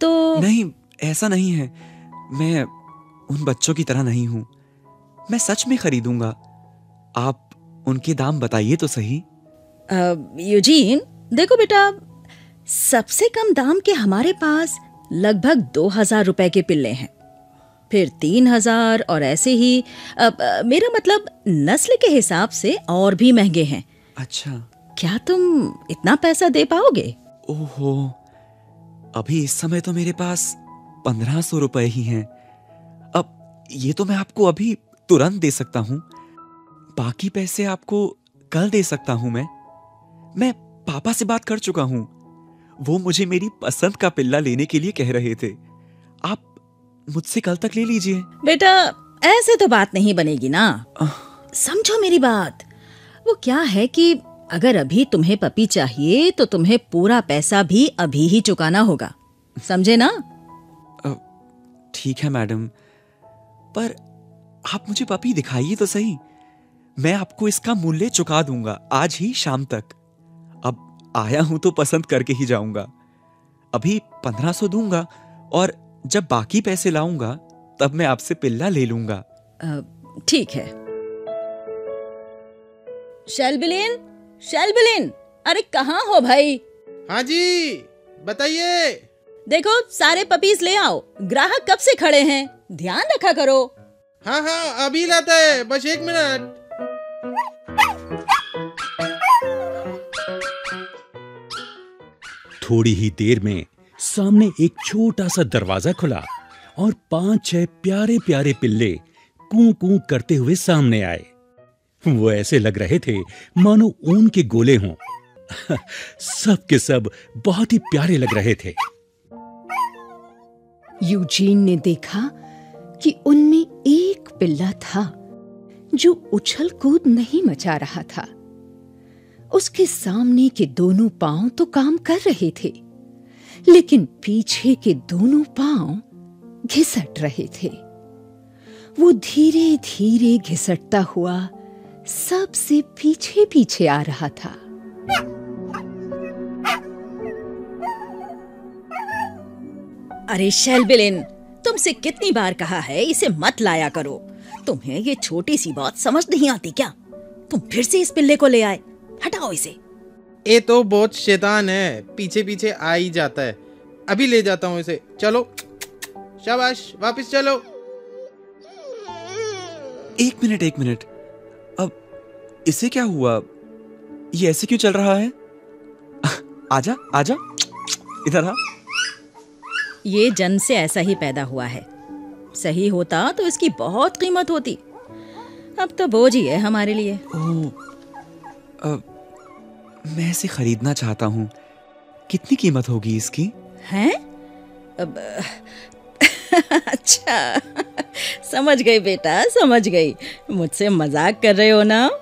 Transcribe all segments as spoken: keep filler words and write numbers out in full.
तो नहीं, ऐसा नहीं है। मैं उन बच्चों की तरह नहीं हूँ। मैं सच में खरीदूंगा। आप उनके दाम बताइए तो सही। यूजीन, देखो बेटा, सबसे कम दाम के हमारे पास लगभग दो हजार रुपए के पिल्ले हैं, फिर तीन हजार और ऐसे ही। अब मेरा मतलब नस्ल के हिसाब से और भी महंगे हैं। अच्छा, क्या तुम इतना पैसा दे पाओगे? ओहो, अभी इस समय तो मेरे पास पंद्रह सौ रुपए ही हैं। अब ये तो मैं आपको अभी तुरंत दे सकता हूँ। बाकी पैसे आपको कल दे सकता हूँ। मैं मैं पापा से बात कर चुका हूँ। वो मुझे मेरी पसंद का पिल्ला लेने के लिए कह रहे थे। आप मुझसे कल तक ले लीजिए। बेटा, ऐसे तो बात नहीं बनेगी ना। समझो मेरी बात। वो क्या है कि अगर अभी तुम्हें पपी चाहिए तो तुम्हें पूरा पैसा भी अभी ही चुकाना होगा, समझे ना? ठीक है मैडम, पर आप मुझे पपी दिखाइए तो सही। मैं आपको इसका मूल्य चुका दूंगा आज ही शाम तक। अब आया हूं तो पसंद करके ही जाऊंगा। अभी पंद्रह सौ दूंगा और जब बाकी पैसे लाऊंगा तब मैं आपसे पिल्ला ले लूंगा। ठीक है। शैलबिलीन, शैलबिलीन, अरे कहाँ हो भाई? हाँ जी, बताइए। देखो, सारे पपीज ले आओ। ग्राहक कब से खड़े हैं, ध्यान रखा करो। हाँ हाँ, अभी लाता है, बस एक मिनट। थोड़ी ही देर में सामने एक छोटा सा दरवाजा खुला और पांच छह प्यारे प्यारे पिल्ले कूं कूं करते हुए सामने आए। वो ऐसे लग रहे थे मानो ऊन के गोले हों। सब के सब बहुत ही प्यारे लग रहे थे। यूजीन ने देखा कि उनमें एक पिल्ला था जो उछल कूद नहीं मचा रहा था। उसके सामने के दोनों पांव तो काम कर रहे थे, लेकिन पीछे के दोनों पांव घिसट रहे थे। वो धीरे धीरे घिसटता हुआ सबसे पीछे पीछे आ रहा था। अरे शैलबिलीन, तुमसे कितनी बार कहा है इसे मत लाया करो। तुम्हें ये छोटी सी बात समझ नहीं आती क्या? तुम फिर से इस पिल्ले को ले आए। हटाओ इसे। ये तो बहुत शैतान है, पीछे पीछे आ ही जाता है। अभी ले जाता हूँ इसे। चलो, शाबाश, वापस चलो। एक मिनट एक मिनट, अब इसे क्या हुआ? ये ऐसे क्यों चल रहा है? आजा आजा, इधर आ। ये जन्म से ऐसा ही पैदा हुआ है। सही होता तो इसकी बहुत कीमत होती। अब तो बोझ ही है हमारे लिए। ओह, अब मैं इसे खरीदना चाहता हूँ। कितनी कीमत होगी इसकी? हैं? अब अच्छा, समझ गई बेटा, समझ गई। मुझसे मजाक कर रहे हो ना?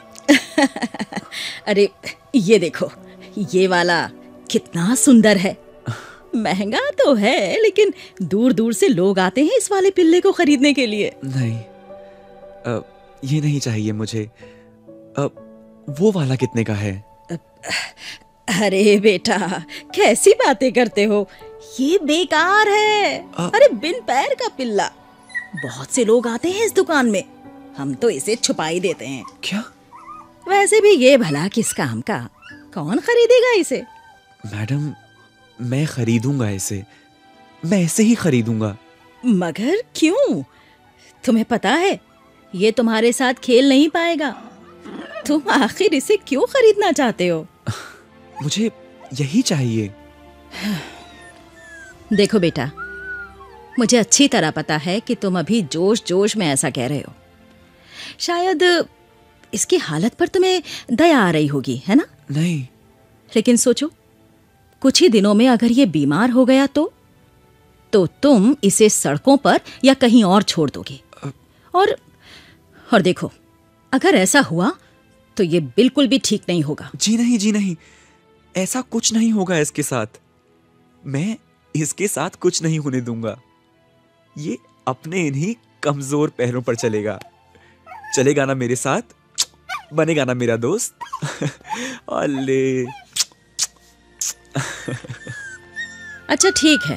अरे ये देखो, ये वाला कितना सुंदर है। महंगा तो है, लेकिन दूर दूर से लोग आते हैं इस वाले पिल्ले को खरीदने के लिए। नहीं, अब ये नहीं चाहिए मुझे। अब वो वाला कितने का है? अरे बेटा, कैसी बातें करते हो? ये बेकार है। अरे बिन पैर का पिल्ला। बहुत से लोग आते हैं इस दुकान में, हम तो इसे छुपा ही देते हैं। क्या? वैसे भी ये भला किस काम का? कौन खरीदेगा इसे? मैडम, मैं खरीदूंगा इसे। मैं ऐसे ही खरीदूंगा। मगर क्यों? तुम्हें पता है ये तुम्हारे साथ खेल नहीं पाएगा। तुम आखिर इसे क्यों खरीदना चाहते हो? मुझे यही चाहिए। देखो बेटा, मुझे अच्छी तरह पता है कि तुम अभी जोश जोश में ऐसा कह रहे हो। शायद इसकी हालत पर तुम्हें दया आ रही होगी, है ना? नहीं। लेकिन सोचो, कुछ ही दिनों में अगर ये बीमार हो गया तो तो तुम इसे सड़कों पर या कहीं और छोड़ दोगे। और और देखो, अगर ऐसा हुआ तो ये बिल्कुल भी ठीक नहीं होगा। जी नहीं, जी नहीं, ऐसा कुछ नहीं होगा इसके साथ। मैं इसके साथ कुछ नहीं होने दूंगा। ये अपने इन्हीं कमजोर पैरों पर चलेगा। चलेगा ना मेरे साथ, बनेगा ना मेरा दोस्त। अले। अच्छा ठीक है,